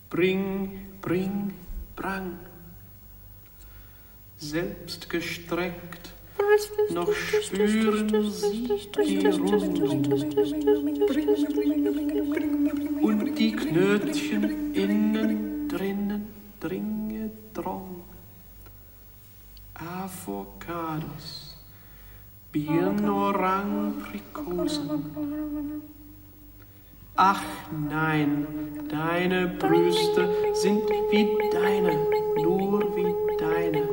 Bring, bring, brang. Selbst gestreckt, noch spüren sie die Runden und die Knötchen innen drinnen dringe drong. Avocados, Birnen, Orangen, Aprikosen. Ach nein, deine Brüste sind wie deine, nur wie deine.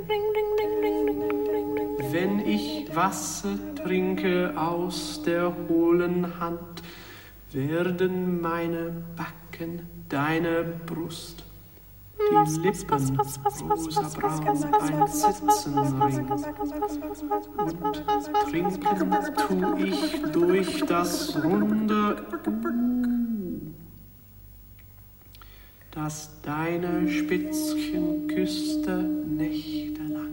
Wenn ich Wasser trinke aus der hohlen Hand, werden meine Backen deine Brust, die Lippen rosabraun, ein Zitzenring. Und trinken tu ich durch das runde das deine Spitzchen küsste nächtelang.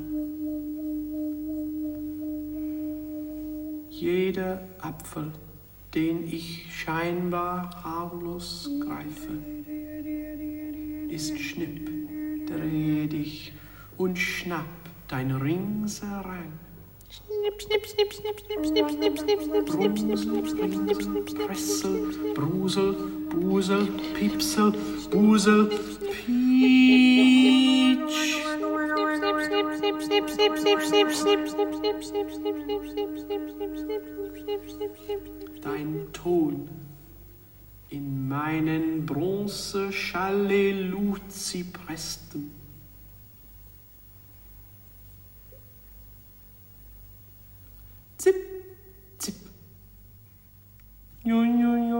Jeder Apfel, den ich scheinbar harmlos greife, ist Schnipp, dreh dich und schnapp dein Ringserang. Schnipp, schnipp, schnipp, schnipp, schnipp, schnipp, schnipp, schnipp, schnipp, schnipp, schnipp, schnipp, schnipp, schnipp, schnipp, Pressel, Brusel, Busel, Pipsel, Busel, Pietsch. Dein Ton in meinen Bronze-Schalleluzi-Presten. Zip, zip. Jo, jo, jo.